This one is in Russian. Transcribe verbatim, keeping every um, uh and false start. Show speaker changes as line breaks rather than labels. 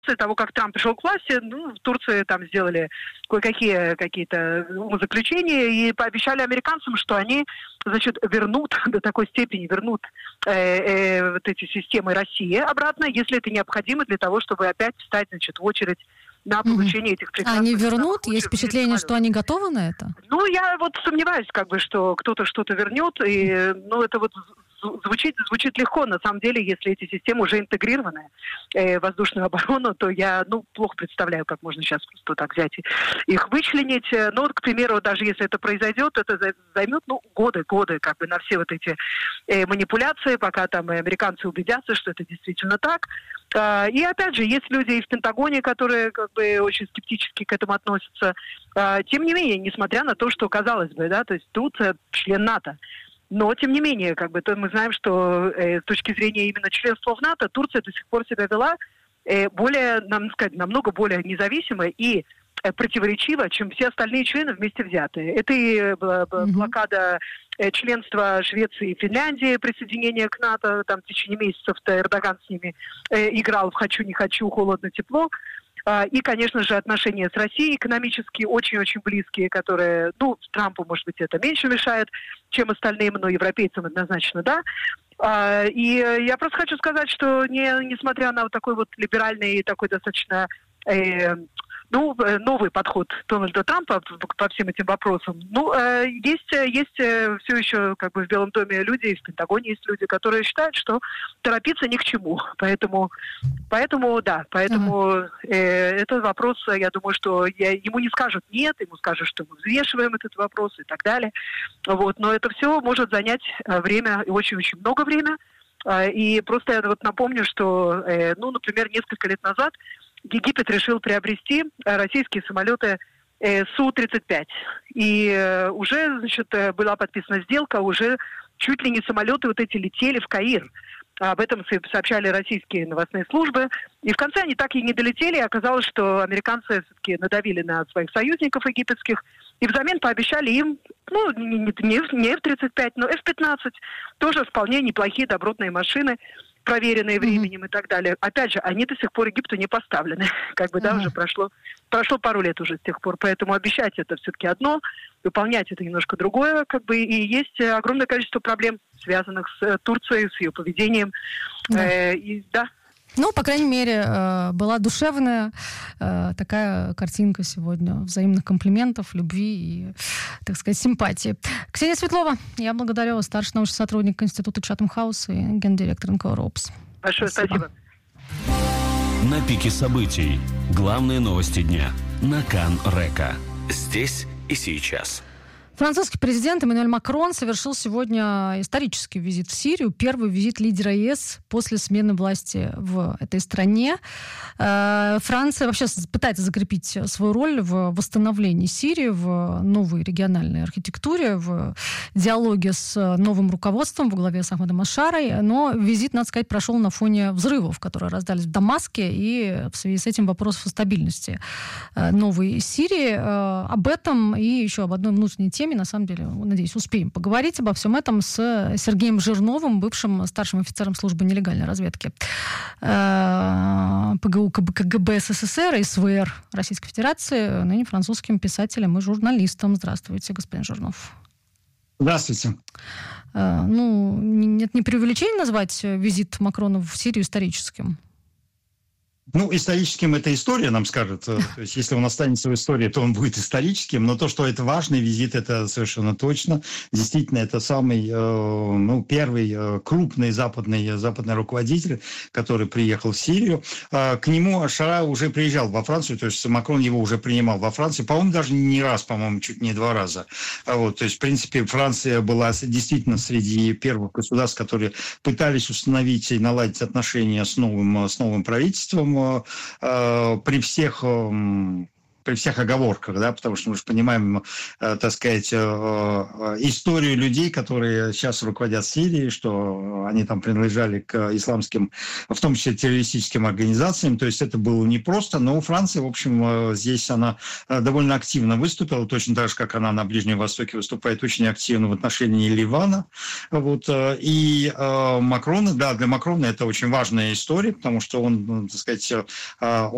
после того, как Трамп пришел к власти, ну, в Турции там сделали кое-какие какие-то умозаключения и пообещали американцам, что они, значит, вернут, до такой степени вернут э, э, вот эти системы России обратно, если это необходимо для того, чтобы опять встать, значит, в очередь на получение mm-hmm. этих прекрасных...
Они вернут? Есть впечатление, что они готовы на это?
Ну, я вот сомневаюсь, как бы, что кто-то что-то вернет, и, ну, это вот звучит, звучит легко, на самом деле, если эти системы уже интегрированы э, в воздушную оборону, то я, ну, плохо представляю, как можно сейчас просто так взять и их вычленить. Но вот, к примеру, даже если это произойдет, это займет, ну, годы, годы, как бы, на все вот эти э, манипуляции, пока там и американцы убедятся, что это действительно так. И опять же, есть люди и в Пентагоне, которые как бы очень скептически к этому относятся. Тем не менее, несмотря на то, что, казалось бы, да, то есть тут член НАТО. Но, тем не менее, как бы, то мы знаем, что э, с точки зрения именно членства в НАТО, Турция до сих пор себя вела э, более, нам сказать, намного более независимо и э, противоречиво, чем все остальные члены вместе взятые. Это и э, блокада э, членства Швеции и Финляндии, присоединение к НАТО, там в течение месяцев-то Эрдоган с ними э, играл в «хочу, не хочу», холодно-тепло. И, конечно же, отношения с Россией экономически очень-очень близкие, которые, ну, Трампу, может быть, это меньше мешает, чем остальным, но европейцам однозначно, да. И я просто хочу сказать, что не, несмотря на вот такой вот либеральный, такой достаточно... Э, ну, новый подход Дональда Трампа по всем этим вопросам. Ну, есть, есть все еще как бы в Белом доме люди, и в Пентагоне есть люди, которые считают, что торопиться ни к чему. Поэтому, поэтому да, поэтому ага. э, этот вопрос, я думаю, что я, ему не скажут нет, ему скажут, что мы взвешиваем этот вопрос и так далее. Вот, но это все может занять время, и очень-очень много времени. И просто я вот напомню, что, э, ну, например, несколько лет назад Египет решил приобрести российские самолеты э, Су тридцать пять. И э, уже, значит, была подписана сделка, уже чуть ли не самолеты вот эти летели в Каир. Об этом сообщали российские новостные службы. И в конце они так и не долетели. И оказалось, что американцы все-таки надавили на своих союзников египетских. И взамен пообещали им, ну, не, не, не эф тридцать пять, но эф пятнадцать. Тоже вполне неплохие добротные машины, проверенные временем mm-hmm. и так далее. Опять же, они до сих пор Египту не поставлены. Как бы, mm-hmm. да, уже прошло, прошло пару лет уже с тех пор. Поэтому обещать это все-таки одно, выполнять это немножко другое. Как бы, и есть огромное количество проблем, связанных с Турцией, с ее поведением.
Да.
Э, и, да.
Ну, по крайней мере, была душевная такая картинка сегодня взаимных комплиментов, любви и, так сказать, симпатии. Ксения Светлова, я благодарю вас, старший научный сотрудник Института Chatham House и гендиректор эн ка о РОПС.
Большое спасибо.
спасибо. На пике событий. Главные новости дня. На Кан-Река. Здесь и сейчас.
Французский президент Эммануэль Макрон совершил сегодня исторический визит в Сирию, первый визит лидера ЕС после смены власти в этой стране. Франция вообще пытается закрепить свою роль в восстановлении Сирии, в новой региональной архитектуре, в диалоге с новым руководством во главе с Ахмадом аш-Шарой. Но визит, надо сказать, прошел на фоне взрывов, которые раздались в Дамаске, и в связи с этим вопросов о стабильности новой Сирии. Об этом и еще об одной внутренней теме, на самом деле, надеюсь, успеем поговорить обо всем этом с Сергеем Жирновым, бывшим старшим офицером службы нелегальной разведки ПГУ КГБ СССР и СВР Российской Федерации, ныне французским писателем и журналистом. Здравствуйте, господин Жирнов.
Здравствуйте.
Ну, нет, не преувеличение назвать визит Макрона в Сирию историческим?
Ну, историческим это история нам скажет. То есть, если он останется в истории, то он будет историческим. Но то, что это важный визит, это совершенно точно. Действительно, это самый, ну, первый крупный западный, западный руководитель, который приехал в Сирию. К нему аш-Шара уже приезжал во Францию, то есть Макрон его уже принимал во Франции. По-моему, даже не раз, по-моему, чуть не два раза. Вот, то есть, в принципе, Франция была действительно среди первых государств, которые пытались установить и наладить отношения с новым, с новым правительством. При всех, при всех оговорках, да, потому что мы же понимаем, так сказать, историю людей, которые сейчас руководят Сирией, что они там принадлежали к исламским, в том числе террористическим организациям, то есть это было непросто, но Франция, в общем, здесь она довольно активно выступила, точно так же, как она на Ближнем Востоке выступает очень активно в отношении Ливана, вот, и Макрона, да, для Макрона это очень важная история, потому что он, так сказать,